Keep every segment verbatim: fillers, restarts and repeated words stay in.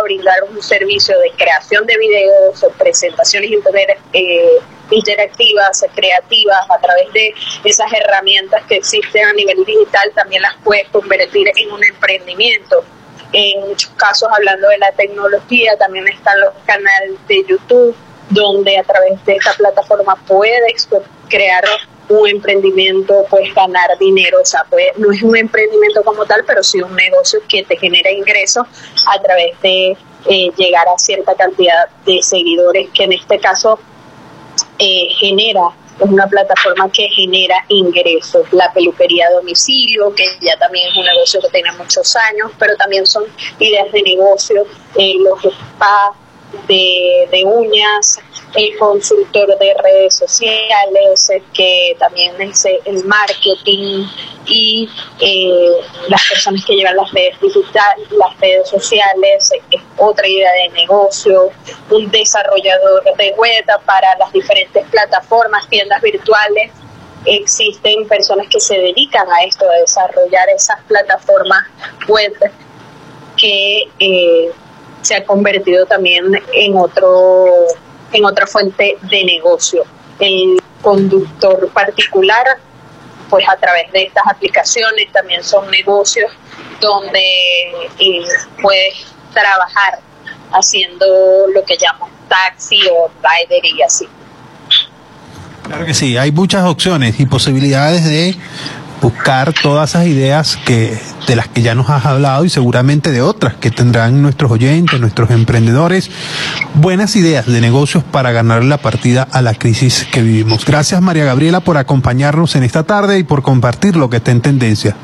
brindar un servicio de creación de videos, presentaciones inter, eh, interactivas, creativas, a través de esas herramientas que existen a nivel digital, también las puedes convertir en un emprendimiento. En muchos casos, hablando de la tecnología, también están los canales de YouTube, donde a través de esta plataforma puedes crear un emprendimiento, puedes ganar dinero. O sea, puede, no es un emprendimiento como tal, pero sí un negocio que te genera ingresos a través de eh, llegar a cierta cantidad de seguidores, que en este caso eh, genera, es una plataforma que genera ingresos. La peluquería a domicilio, que ya también es un negocio que tiene muchos años, pero también son ideas de negocio, eh, los spas de, de uñas, el consultor de redes sociales, que también es el marketing, y eh, las personas que llevan las redes digitales, las redes sociales, es otra idea de negocio. Un desarrollador de web para las diferentes plataformas, tiendas virtuales. Existen personas que se dedican a esto, a desarrollar esas plataformas web, que eh, se ha convertido también en otro en otra fuente de negocio. El conductor particular, pues a través de estas aplicaciones también son negocios donde eh, puedes trabajar haciendo lo que llaman taxi o rider y así. Claro que sí, hay muchas opciones y posibilidades de buscar todas esas ideas que de las que ya nos has hablado, y seguramente de otras que tendrán nuestros oyentes, nuestros emprendedores, buenas ideas de negocios para ganar la partida a la crisis que vivimos. Gracias, María Gabriela, por acompañarnos en esta tarde y por compartir lo que está en tendencia.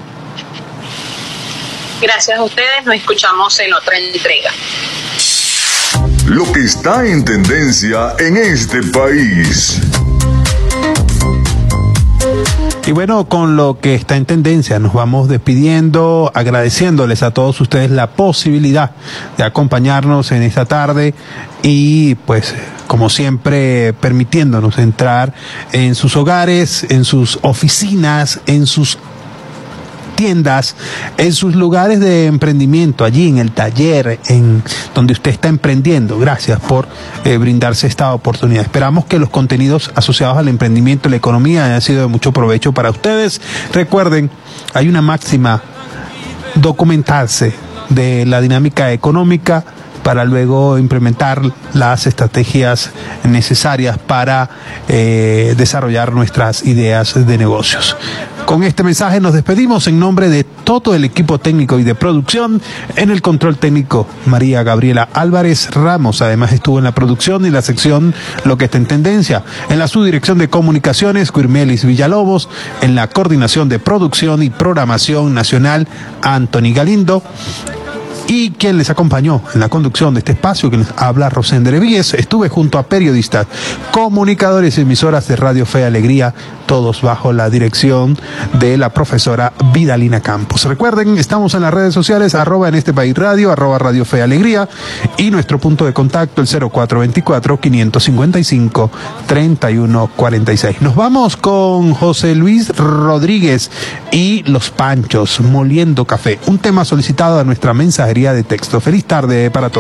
Gracias a ustedes, nos escuchamos en otra entrega. Lo que está en tendencia en este país. Y bueno, con lo que está en tendencia nos vamos despidiendo, agradeciéndoles a todos ustedes la posibilidad de acompañarnos en esta tarde y pues como siempre permitiéndonos entrar en sus hogares, en sus oficinas, en sus tiendas, en sus lugares de emprendimiento, allí en el taller, en donde usted está emprendiendo. Gracias por eh, brindarse esta oportunidad. Esperamos que los contenidos asociados al emprendimiento y la economía hayan sido de mucho provecho para ustedes. Recuerden, hay una máxima: documentarse de la dinámica económica para luego implementar las estrategias necesarias para eh, desarrollar nuestras ideas de negocios. Con este mensaje nos despedimos en nombre de todo el equipo técnico y de producción. En el control técnico, María Gabriela Álvarez Ramos. Además estuvo en la producción y la sección Lo que está en tendencia. En la subdirección de comunicaciones, Quirmelis Villalobos. En la coordinación de producción y programación nacional, Anthony Galindo. Y quien les acompañó en la conducción de este espacio, que les habla Rosender Víez. Estuve junto a periodistas, comunicadores y emisoras de Radio Fe y Alegría, todos bajo la dirección de la profesora Vidalina Campos. Recuerden, estamos en las redes sociales, arroba en este país radio, arroba Radio Fe y Alegría, y nuestro punto de contacto, el cero cuatro veinticuatro, quinientos cincuenta y cinco, treinta y uno cuarenta y seis. Nos vamos con José Luis Rodríguez y Los Panchos, Moliendo Café, un tema solicitado a nuestra mensajería de texto. Feliz tarde para todos.